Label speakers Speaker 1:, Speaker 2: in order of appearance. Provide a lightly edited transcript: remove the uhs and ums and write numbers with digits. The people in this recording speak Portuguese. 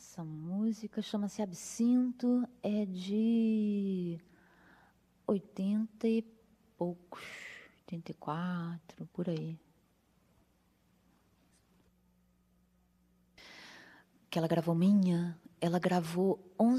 Speaker 1: Essa música chama-se Absinto, é de 80 e poucos, 84, por aí. Que ela gravou minha, ela gravou